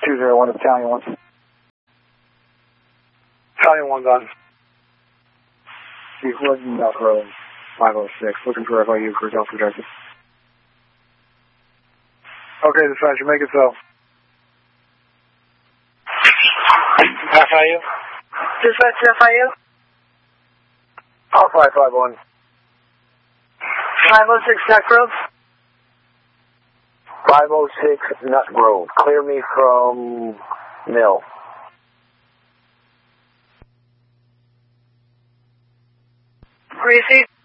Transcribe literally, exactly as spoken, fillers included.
two zero one to Battalion one. Battalion one's on. Chief William South Road, five oh six, looking for F I U for Delta Projected. Okay, dispatcher, make it so. F I U? Dispatcher F I U? All five five one. five oh six Nut Grove. five oh six Nut Grove. Clear me from Mill. Where you see?